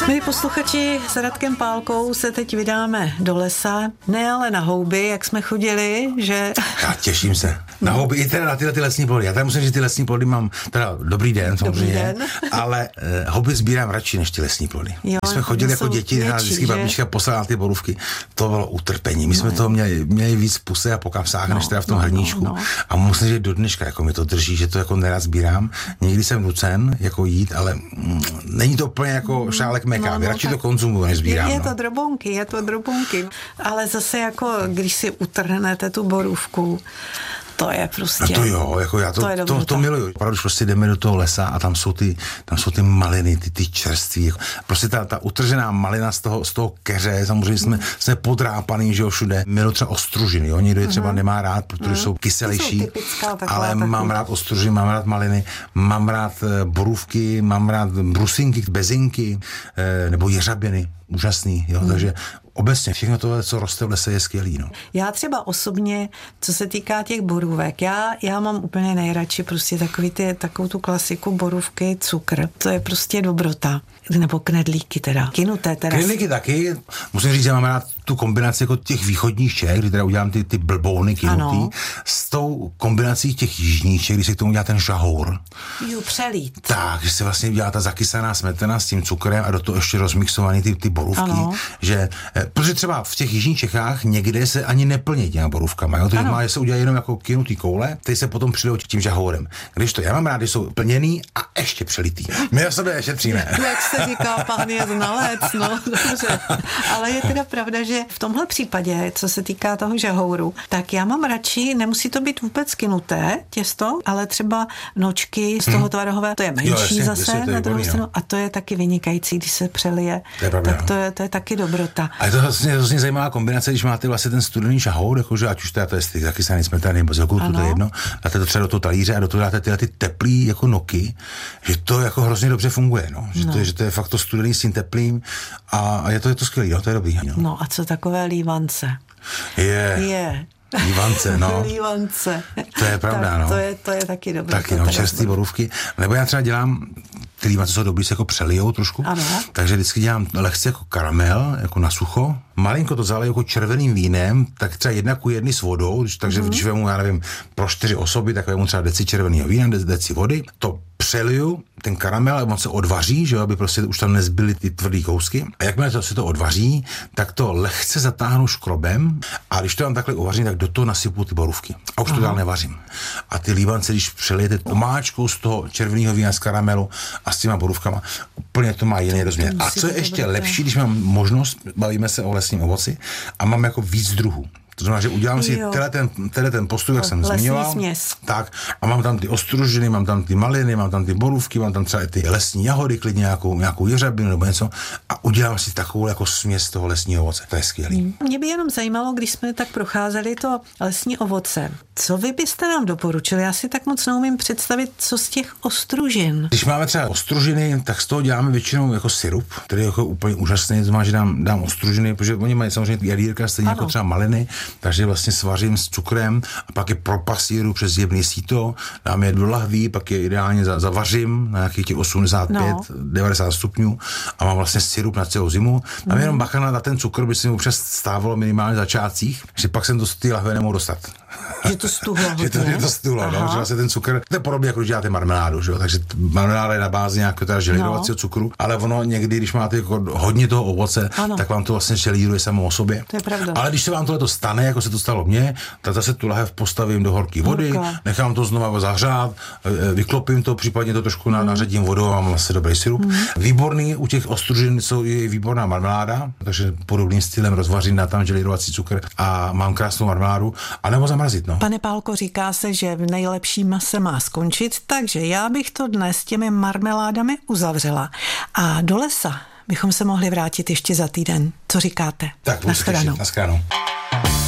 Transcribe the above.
My posluchači s Radkem Pálkou se teď vydáme do lesa, ne ale na houby, jak jsme chodili, že... Já těším se. Na houby i teda na tyhle lesní plody. Já tady musím říct, ty lesní plody mám, teda dobrý den samozřejmě, ale houby sbírám radši než ty lesní plody. Jo, my jsme chodili jako děti, vždycky babička poslala na ty borůvky. To bylo utrpení. My jsme toho měli víc v puse a po kapsách, než teda v tom hrníčku. A musím říct, do dneška jako mi to drží, že to jako nerad sbírám. Někdy jsem nucen jako jít, ale není to úplně jako šálek meka. Radši to konzumuju, než sbírám. Je to drobunky. Ale zase jako, když si utrhnete tu borůvku, to je prostě... No to jo, jako já to miluju. Opravdu prostě jdeme do toho lesa a tam jsou ty maliny, ty čerství. Prostě ta utržená malina z toho keře, samozřejmě jsme podrápaný, že jo, všude. Miluji třeba ostružiny, jo, někdo je třeba nemá rád, protože jsou kyselější, ale mám rád ostružiny, mám rád maliny, mám rád borůvky, mám rád brusinky, bezinky, nebo jeřabiny. Úžasný, jo, takže obecně všechno to, co roste v lese, je skvělý, no. Já třeba osobně, co se týká těch borůvek, já mám úplně nejradši prostě takovou tu klasiku borůvky, cukr, to je prostě dobrota. Nebo knedlíky teda. Kinuté teda. Knedlíky taky. Musím říct, že mám rád tu kombinaci jako těch východních Čech, kdy teda udělám ty blbouny kinutý, s tou kombinací těch jižních Čech, když se k tomu udělá ten žahour. Jo, přelít. Tak, že se vlastně udělá ta zakysaná smetana s tím cukrem a do toho ještě rozmixovaný ty borůvky, že, protože třeba v těch jižních Čechách někde se ani neplní těma borůvkama, jo, to se udělá jenom jako kinutý koule, ty se potom přidou tím žahourem. Když to já mám rád, když jsou plněný a ještě přelitý. My o sobě šetříme. Jak se říká, pán je znalec, no, dobře. Ale je teda pravda, že v tomhle případě, co se týká toho žahouru, tak já mám radši, nemusí to být vůbec kinuté těsto, ale třeba nočky z toho tvarohového, to je menší zase na druhou stranu a to je taky vynikající, když se přelije. Tak to je taky dobrota. A je to vlastně zajímavá kombinace, když máte vlastně ten studený žahour, jakože ať už to je ty zakysané smetany nebo z jogurtu, to je jedno, dáte to třeba do toho talíře a do toho dáte ty teplý jako noky, že to jako hrozně dobře funguje, no. Že to je fakt to studený s tím teplým a je to skvělý, jo, to je dobrý. No. No a co takové lívance? Lívance, no. Lívance. To je pravda, tak, no. To je taky dobré. Taky, no, čerstvé borůvky. Nebo já třeba dělám, ty lívance jsou dobrý, se jako přelijou trošku. Ano. Takže vždycky dělám lehce jako karamel, jako na sucho. Malinko to zaleju jako červeným vínem, tak třeba 1:1 s vodou, takže když vemu, já nevím, pro 4 osoby, tak vemu třeba deci červeného vína, deci vody, to přeliju, ten karamel, on se odvaří, že jo, aby prostě už tam nezbyly ty tvrdý kousky. A jakmile se to odvaří, tak to lehce zatáhnu škrobem a když to tam takhle uvaří, tak do toho nasypu ty borůvky. A už to dál nevařím. A ty lívance, když přelijete omáčkou z toho červeného vína z karamelu a s těma borůvkama, úplně to má jiný rozměr. A co je ještě lepší, když mám možnost, bavíme se o lesním ovoci a mám jako víc druhů. To znamená, že udělám si ten postup, jak jsem zmiňoval. Směs. Tak, a mám tam ty ostružiny, mám tam ty maliny, mám tam ty borůvky, mám tam třeba i ty lesní jahody, klidně nějakou jeřabinu nebo něco a udělám si takovou jako směs toho lesního ovoce. To je skvělý. Mě by jenom zajímalo, když jsme tak procházeli to lesní ovoce. Co vy byste nám doporučili? Já si tak moc neumím představit, co z těch ostružin. Když máme třeba ostružiny, tak z toho děláme většinou jako syrup, který je jako úplně úžasný, to znamená, že dám ostružiny, protože oni mají samozřejmě jadírka stejně jako třeba maliny. Takže vlastně svařím s cukrem a pak je propasíru přes jemný síto, dám je do lahví, pak je ideálně zavařím na nějakých těch 85-90 stupňů a mám vlastně sirup na celou zimu. Mám jenom bacha na ten cukr, by se mi občas stávalo minimálně v začátcích, že pak jsem to z té lahve nemohl dostat. Že to stuhlo. že to stuhlo, no, že vlastně ten cukr, to je podobně jako když děláte marmeládu, že jo, takže marmeláda je na bázi nějakého želírovacího cukru, ale ono někdy, když máte jako hodně toho ovoce, tak vám to vlastně želíruje samo o sobě. To je pravda. Ale když se vám tohle stane, jako se to stalo mně, tak zase tu lahev postavím do horké vody, nechám to znova zahřát, vyklopím to, případně to trošku naředím vodou a mám vlastně dobrý sirup. Výborný u těch ostružin je výborná marmeláda, takže podobným stylem rozvařím na tam želírovací cukr a mám krásnou marmeládu, anebo zamrazit, no. Pane Pálko, říká se, že v nejlepším se má skončit, takže já bych to dnes těmi marmeládami uzavřela. A do lesa bychom se mohli vrátit ještě za týden. Co říkáte? Tak, na shledanou.